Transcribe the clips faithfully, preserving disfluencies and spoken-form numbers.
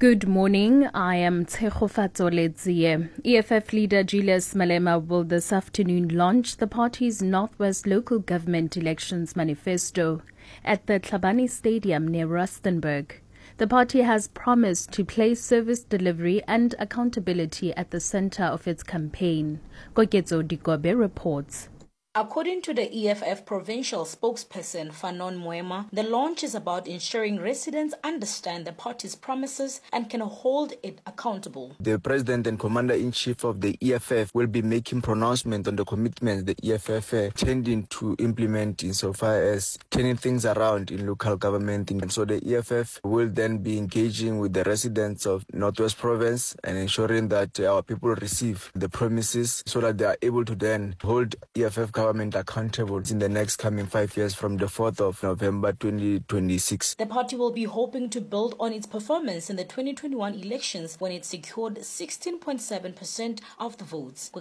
Good morning, I am Tshegofatso Ledzie. E F F leader Julius Malema will this afternoon launch the party's Northwest Local Government Elections Manifesto at the Tlhabane Stadium near Rustenburg. The party has promised to place service delivery and accountability at the center of its campaign. Koketso Dikobe reports. According to the E F F provincial spokesperson Fanon Moema, the launch is about ensuring residents understand the party's promises and can hold it accountable. The President and Commander-in-Chief of the E F F will be making pronouncements on the commitments the E F F uh, tending to implement insofar as turning things around in local government. And so the E F F will then be engaging with the residents of Northwest Province and ensuring that uh, our people receive the promises so that they are able to then hold E F F government accountable in the next coming five years from the fourth of November twenty twenty-six. The party will be hoping to build on its performance in the twenty twenty-one elections when it secured sixteen point seven percent of the votes.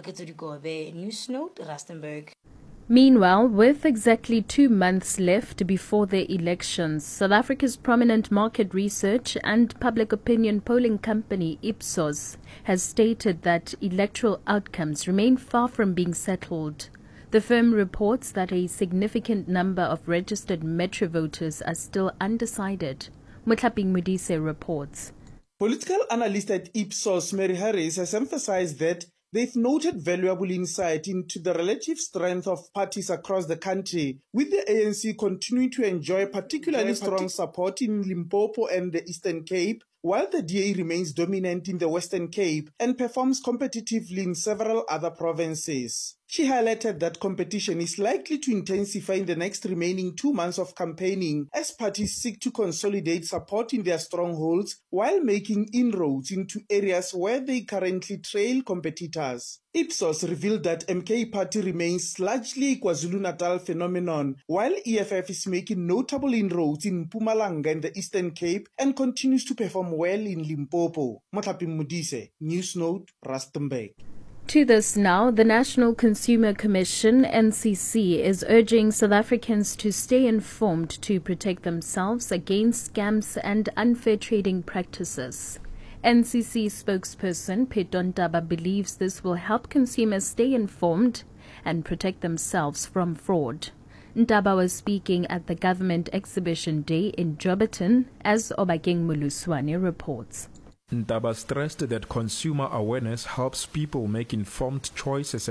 News Note, Rustenburg. Meanwhile, with exactly two months left before the elections, South Africa's prominent market research and public opinion polling company Ipsos has stated that electoral outcomes remain far from being settled. The firm reports that a significant number of registered Metro voters are still undecided. Mutlaping Mudise reports. Political analyst at Ipsos, Mary Harris, has emphasized that they've noted valuable insight into the relative strength of parties across the country, with the A N C continuing to enjoy particularly strong support in Limpopo and the Eastern Cape, while the D A remains dominant in the Western Cape and performs competitively in several other provinces. She highlighted that competition is likely to intensify in the next remaining two months of campaigning as parties seek to consolidate support in their strongholds while making inroads into areas where they currently trail competitors. Ipsos revealed that M K party remains largely a KwaZulu-Natal phenomenon, while E F F is making notable inroads in Mpumalanga and the Eastern Cape and continues to perform well in Limpopo. Motlaping Mudise, News Note, Rustenburg. To this now, the National Consumer Commission, N C C, is urging South Africans to stay informed to protect themselves against scams and unfair trading practices. N C C spokesperson Pheto Ntaba believes this will help consumers stay informed and protect themselves from fraud. Ntaba was speaking at the Government Exhibition Day in Joburton, as Obakeng Muluswane reports. Ntaba stressed that consumer awareness helps people make informed choices